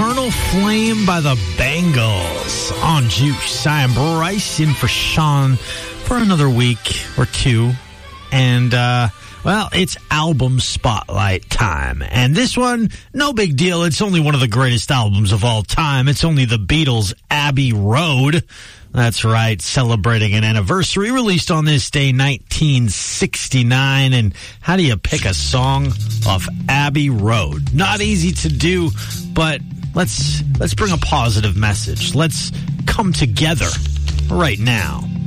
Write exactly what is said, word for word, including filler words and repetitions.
Eternal Flame by the Bangles on Juice. I am Bryce, in for Sean for another week or two. And, uh, well, it's album spotlight time. And this one, no big deal. It's only one of the greatest albums of all time. It's only the Beatles' Abbey Road. That's right, celebrating an anniversary, released on this day, nineteen sixty-nine. And how do you pick a song off Abbey Road? Not easy to do, but let's let's bring a positive message. Let's come together right now.